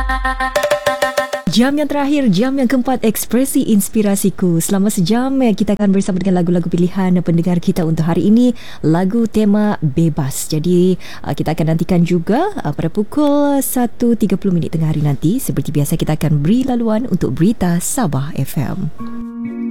Jam yang terakhir, jam yang keempat, Ekspresi Inspirasiku. Selama sejam kita akan bersama dengan lagu-lagu pilihan pendengar kita untuk hari ini, lagu tema Bebas. Jadi kita akan nantikan juga pada pukul 1.30 tengah hari nanti. Seperti biasa kita akan beri laluan untuk berita Sabah FM.